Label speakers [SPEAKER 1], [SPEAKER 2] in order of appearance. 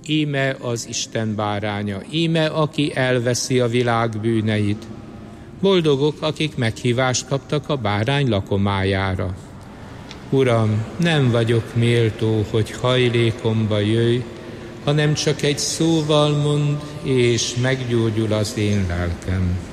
[SPEAKER 1] íme az Isten báránya, íme aki elveszi a világ bűneit. Boldogok, akik meghívást kaptak a bárány lakomájára. Uram, nem vagyok méltó, hogy hajlékomba jöjj, hanem csak egy szóval mondd, és meggyógyul az én lelkem.